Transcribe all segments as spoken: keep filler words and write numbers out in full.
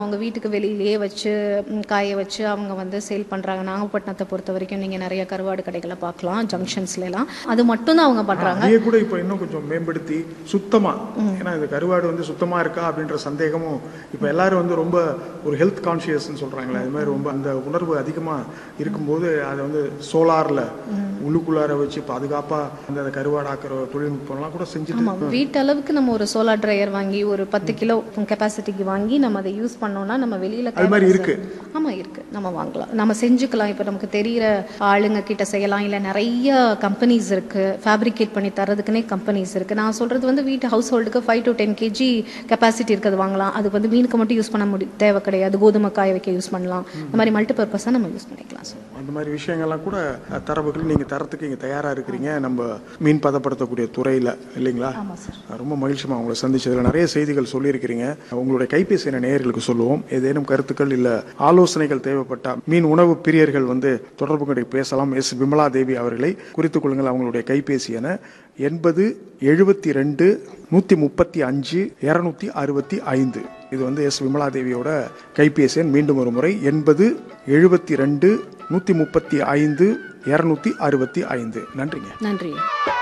அவங்க வீட்டுக்கு வெளியிலேயே வச்சு ம், காய வச்சு அவங்க வந்து சேல் பண்ணுறாங்க. நாகப்பட்டினத்தை பொறுத்த வரைக்கும் நீங்கள் நிறைய கருவாடு கடைகளை பார்க்கலாம் ஜங்ஷன்ஸ்லாம். அது மட்டும்தான் அவங்க பண்ணுறாங்க. அதையே கூட இப்போ இன்னும் கொஞ்சம் மேம்படுத்தி சுத்தமாக, ஏன்னா இந்த கருவாடு வந்து சுத்தமாக இருக்கா அப்படின்ற சந்தேகமும் இப்போ எல்லாரும் வந்து ரொம்ப ஒரு ஹெல்த் கான்ஷியஸ்ன்னு சொல்கிறாங்களே, அது மாதிரி ரொம்ப அந்த உணர்வு அதிகமாக இருக்கும்போது அதை வந்து சோலாரில் உள்ளுக்குள்ளார வச்சு பாதுகாப்பாக அந்த கருவாடாக்குற தொழில்நுட்பம்லாம் கூட செஞ்சுட்டு ஆமாம், வீட்டளவுக்கு நம்ம ஒரு சோலார் ட்ரையர் வாங்கி ஒரு பத்து கிலோ கெப்பாசிட்டிக்கு வாங்கி நம்ம அதை யூஸ் பண்ணோம்னா நம்ம வெளியில் அது மாதிரி இருக்கு. ஆமாம் இருக்குது, நம்ம வாங்கலாம், நம்ம செஞ்சுக்கலாம். இப்போ நமக்கு தெரிகிற ஆளுங்க கிட்ட செய்யலாம். இல்லை நிறைய கம்பெனிஸ் இருக்குது, ஃபேப்ரிகேட் பண்ணி தரதுக்குன்னே கம்பெனிஸ் இருக்குது. நான் சொல்கிறது வந்து வீட்டு house ஹோல்டுக்கு five to ten KG capacity இருக்கிறது வாங்கலாம். அது வந்து மீனுக்கு மட்டும் யூஸ் பண்ண முடி தேவை கிடையாது. கோதுமை காய வைக்க யூஸ் பண்ணலாம். இந்த மாதிரி மல்டி பர்பஸாக நம்ம யூஸ் பண்ணிக்கலாம். சார் அந்த மாதிரி விஷயங்கள்லாம் கூட அஹ், தரவுகள் நீங்கள் தரத்துக்கு இங்கே தயாராக இருக்கிறீங்க நம்ம மீன் பதப்படுத்தக்கூடிய துறையில், இல்லைங்களா? ஆமாம் சார். அஹ், ரொம்ப மகிழ்ச்சிமா உங்களை சந்திச்சதில் நிறைய செய்திகள் சொல்லியிருக்கிறீங்க. உங்களுடைய கைபேசி என நேயர்களுக்கு சொல்லுவோம். ஏதேனும் கருத்துக்கள் இல்லை ஆலோசனைகள் தேவைப்பட்ட மீன் உணவு பிரியர்கள் வந்து தொடர்பு கொண்டு பேசலாம். எஸ் விமலா தேவி அவர்களை குறித்துக் கொள்ளுங்கள். அவங்களுடைய கைபேசி என எண்பது எழுபத்தி ரெண்டு நூற்றி முப்பத்தி அஞ்சு இரநூத்தி அறுபத்தி ஐந்து. இது வந்து எஸ் விமலா தேவியோட கைபேசி எண். மீண்டும் ஒரு முறை எண்பது எழுபத்தி ரெண்டு நூற்றி முப்பத்தி ஐந்து இரநூத்தி அறுபத்தி ஐந்து. நன்றிங்க. நன்றி.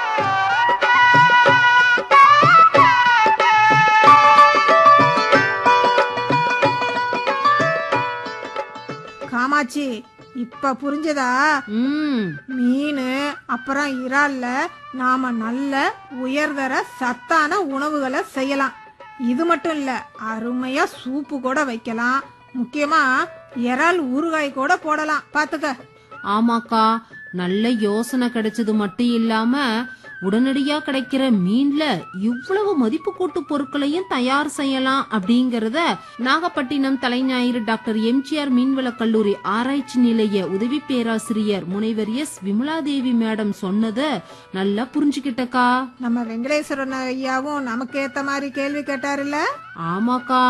காமாட்சி, இப்ப புரிஞ்சதா? ம் மீன் அப்புறம் இறால்ல நாம நல்ல உயர்தர சத்தான உணவுகளை செய்யலாம். இது மட்டும் இல்ல, அருமையா சூப்பு கூட வைக்கலாம். முக்கியமா இறால் ஊறுகாய் கூட போடலாம். பாத்துக்க. ஆமாக்கா, நல்ல யோசனை கிடைச்சது மட்டும் இல்லாம உடனடியா கிடைக்கிற மீன்ல இவ்வளவு மதிப்பு கூட்டு பொருட்களையும் தயார் செய்யலாம் அப்படிங்கறத நாகப்பட்டினம் தலைஞாயிறு டாக்டர் எம்ஜிஆர் மீன்வள கல்லூரி ஆராய்ச்சி நிலைய உதவி பேராசிரியர் முனைவர் எஸ் விமலாதேவி மேடம் சொன்னத நல்லா புரிஞ்சுக்கிட்டக்கா. நம்ம வெங்கடேஸ்வரன் ஐயாவும் நமக்கு ஏத்த மாதிரி கேள்வி கேட்டாருல்ல. ஆமாக்கா.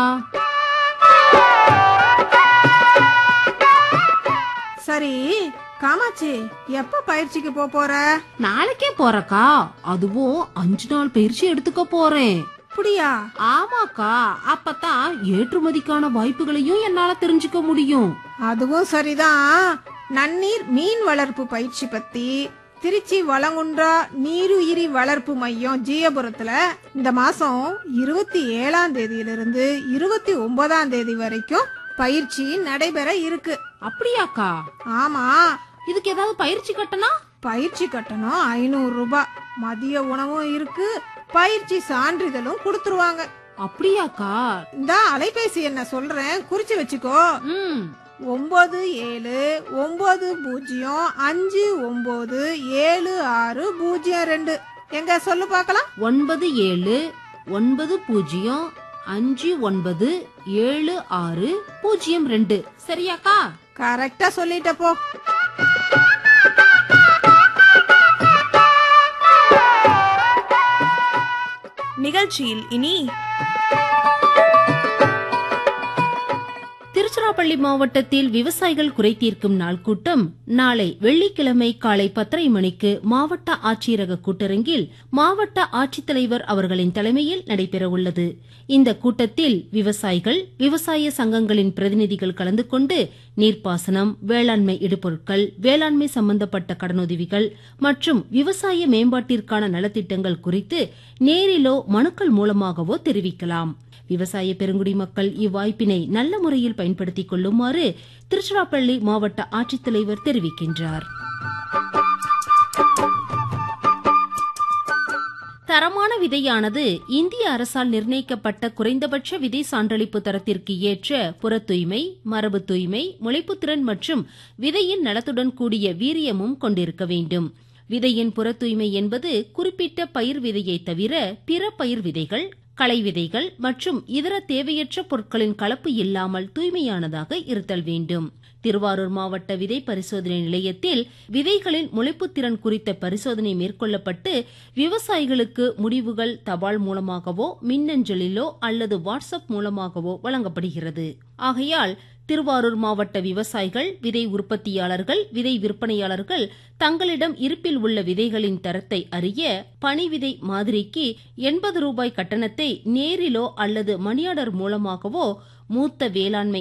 சரி காமாட்சி, எப்ப பயிற்சிக்கு போப் போற? நாளைக்கே போறக்கா. அதுவும் அஞ்சு நாள் பயிற்சி எடுத்துக்க போறேன். அப்படியா? ஆமாக்கா, அப்பதான் ஏற்றுமதிக்கான வாய்ப்புகளையும் என்னால தெரிஞ்சுக்க முடியும். அதுவும் சரிதான். நன்னீர் மீன் வளர்ப்பு பயிற்சி பத்தி திருச்சி வளங்குன்றா நீருயிரி வளர்ப்பு மையம் ஜீயபுரத்துல இந்த மாசம் இருபத்தி ஏழாம் தேதியிலிருந்து இருபத்தி ஒன்பதாம் தேதி வரைக்கும் பயிற்சி நடைபெற இருக்கு. அப்படியாக்கா? ஆமா, இதுக்கு ஏதாவது பயிற்சி கட்டணா? பயிற்சி கட்டணம் ஐநூறு ரூபாய். மதிய உணவும் இருக்கு, பயிற்சி சான்றிதழும் கொடுத்துருவாங்க. அப்படியாக்கா? இந்த அலைபேசி என்ன சொல்றேன், குறிச்சு வச்சுக்கோ. ம் ஒன்பது ஏழு ஒன்பது பூஜ்ஜியம் அஞ்சு ஒன்பது ஏழு ஆறு பூஜ்ஜியம் ரெண்டு. எங்க சொல்லு பார்க்கலாம். ஒன்பது ஏழு ஒன்பது பூஜ்ஜியம் அஞ்சு ஒன்பது ஏழு ஆறு பூஜ்ஜியம் ரெண்டு. சரியாக்கா? கரெக்டா சொல்லிட்ட போ. நிகழ்ச்சியில் இனி திருச்சிராப்பள்ளி மாவட்டத்தில் விவசாயிகள் குறை தீர்க்கும் நாள் கூட்டம் நாளை வெள்ளிக்கிழமை காலை பத்தரை மணிக்கு மாவட்ட ஆட்சியரக கூட்டரங்கில் மாவட்ட ஆட்சித்தலைவர் அவர்களின் தலைமையில் நடைபெறவுள்ளது. இந்த கூட்டத்தில் விவசாயிகள், விவசாய சங்கங்களின் பிரதிநிதிகள் கலந்து கொண்டு நீர்ப்பாசனம், வேளாண்மை இடுபொருட்கள், வேளாண்மை சம்பந்தப்பட்ட கடனுதவிகள் மற்றும் விவசாய மேம்பாட்டிற்கான நலத்திட்டங்கள் குறித்து நேரிலோ மனுக்கள் மூலமாகவோ தெரிவிக்கலாம். விவசாய பெருங்குடி மக்கள் இவ்வாய்ப்பினை நல்ல முறையில் பயன்படுத்திக் கொள்ளுமாறு திருச்சிராப்பள்ளி மாவட்ட ஆட்சித்தலைவர் தெரிவிக்கின்றார். தரமான விதையானது இந்திய அரசால் நிர்ணயிக்கப்பட்ட குறைந்தபட்ச விதை சான்றளிப்பு தரத்திற்கு ஏற்ற புற தூய்மை, மரபு தூய்மை, முளைப்புத்திறன் மற்றும் விதையின் நலத்துடன் கூடிய வீரியமும் கொண்டிருக்க வேண்டும். விதையின் புற தூய்மை என்பது குறிப்பிட்ட பயிர் விதையை தவிர பிற பயிர் விதைகள், களை விதைகள் மற்றும் இதர தேவையற்ற பொருட்களின் கலப்பு இல்லாமல் தூய்மையானதாக இருத்தல் வேண்டும். திருவாரூர் மாவட்ட விதை பரிசோதனை நிலையத்தில் விதைகளின் முளைப்புத்திறன் குறித்த பரிசோதனை மேற்கொள்ளப்பட்டு விவசாயிகளுக்கு முடிவுகள் தபால் மூலமாகவோ மின்னஞ்சலிலோ அல்லது வாட்ஸ்அப் மூலமாகவோ வழங்கப்படுகிறது. ஆகையால் திருவாரூர் மாவட்ட விவசாயிகள், விதை உற்பத்தியாளர்கள், விதை விற்பனையாளர்கள் தங்களிடம் இருப்பில் உள்ள விதைகளின் தரத்தை அறிய பனி விதை மாதிரிக்கு எண்பது ரூபாய் கட்டணத்தை நேரிலோ அல்லது மணியார்டர் மூலமாகவோ மூத்த வேளாண்மை